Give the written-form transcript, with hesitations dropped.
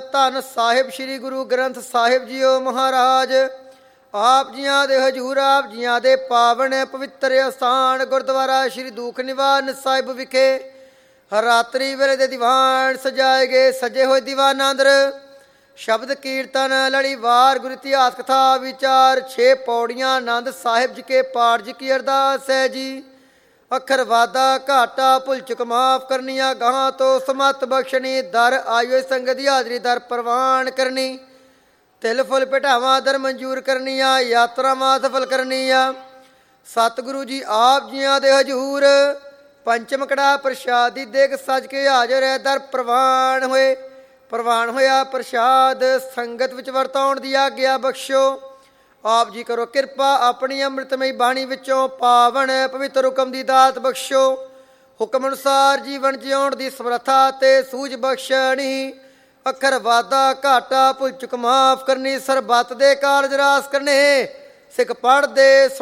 ਧੰਨ ਸਾਹਿਬ ਸ੍ਰੀ ਗੁਰੂ ਗ੍ਰੰਥ ਸਾਹਿਬ ਜੀਓ ਮਹਾਰਾਜ। ਆਪ ਜੀਆਂ ਦੇ ਹਜ਼ੂਰ ਆਪ ਜੀਆਂ ਦੇ ਪਾਵਨ ਪਵਿੱਤਰ ਅਸਥਾਨ ਗੁਰਦੁਆਰਾ ਸ੍ਰੀ ਦੂਖ ਨਿਵਾਰਨ ਸਾਹਿਬ ਵਿਖੇ ਰਾਤਰੀ ਵੇਲੇ ਦੇ ਦੀਵਾਨ ਸਜਾਏ ਗਏ। ਸਜੇ ਹੋਏ ਦੀਵਾਨਾਂ ਅੰਦਰ ਸ਼ਬਦ ਕੀਰਤਨ, ਲੜੀਵਾਰ, ਗੁਰ ਇਤਿਹਾਸ ਕਥਾ ਵਿਚਾਰ, 6 ਪੌੜੀਆਂ, ਆਨੰਦ ਸਾਹਿਬ ਜੀ ਕੇ ਪਾਠ ਜੀ ਕੀ ਅਰਦਾਸ ਹੈ ਜੀ। ਅੱਖਰ ਵਾਧਾ ਘਾਟਾ ਭੁੱਲ ਚੁੱਕ ਮਾਫ ਕਰਨੀਆਂ, ਗਾਹਾਂ ਤੋਂ ਸਮਤ ਬਖਸ਼ਣੀ, ਦਰ ਆਇਓ ਸੰਗਤ ਦੀ ਹਾਜ਼ਰੀ ਦਰ ਪ੍ਰਵਾਨ ਕਰਨੀ, ਤਿਲ ਫੁੱਲ ਭਟਾਵਾਂ ਦਰ ਮਨਜ਼ੂਰ ਕਰਨੀਆਂ, ਯਾਤਰਾਵਾਂ ਸਫਲ ਕਰਨੀਆਂ। ਸਤਿਗੁਰੂ ਜੀ ਆਪ ਜੀਆਂ ਦੇ ਹਜ਼ੂਰ ਪੰਚਮ ਕੜਾ ਪ੍ਰਸ਼ਾਦ ਦੀ ਦੇਗ ਸੱਜ ਕੇ ਹਾਜ਼ਰ ਹੈ। ਦਰ ਪ੍ਰਵਾਨ ਹੋਏ, ਪ੍ਰਵਾਨ ਹੋਇਆ ਪ੍ਰਸ਼ਾਦ ਸੰਗਤ ਵਿੱਚ ਵਰਤਾਉਣ ਦੀ ਆਗਿਆ ਬਖਸ਼ੋ। ਆਪ ਜੀ ਕਰੋ ਕਿਰਪਾ, ਆਪਣੀ ਅੰਮ੍ਰਿਤਮਈ ਬਾਣੀ ਵਿੱਚੋਂ ਪਾਵਨ ਪਵਿੱਤਰ ਹੁਕਮ ਦੀ ਦਾਤ ਬਖਸ਼ੋ। ਹੁਕਮ ਅਨੁਸਾਰ ਜੀਵਨ ਜਿਉਣ ਦੀ ਸਮਰੱਥਾ ਤੇ ਸੂਝ ਬਖਸ਼ਣੀ, ਅੱਖਰ ਵਾਧਾ ਘਾਟਾ ਭੁੱਲ ਚੁੱਕ ਮਾਫ ਕਰਨੀ, ਸਰਬੱਤ ਦੇ ਕਾਰਜ ਰਾਸ ਕਰਨੇ, ਸਿੱਖ ਪੜ੍ਹਦੇ